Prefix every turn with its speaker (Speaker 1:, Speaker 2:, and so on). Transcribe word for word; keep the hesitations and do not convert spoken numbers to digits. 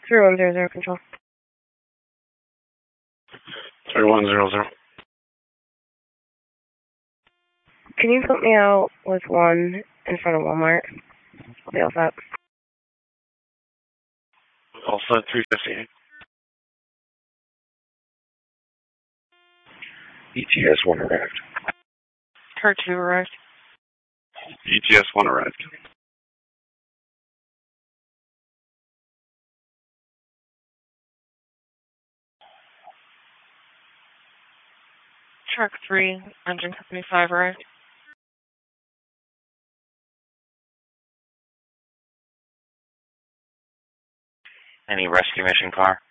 Speaker 1: three one zero zero control.
Speaker 2: three one zero zero.
Speaker 1: Can you put me out with one in front of Walmart? I'll be all set.
Speaker 2: All set, three fifty-eight.
Speaker 3: E T S one arrived.
Speaker 1: Car two arrived.
Speaker 2: E T S one arrived.
Speaker 1: Truck three, engine company five arrived.
Speaker 3: Any rescue mission car?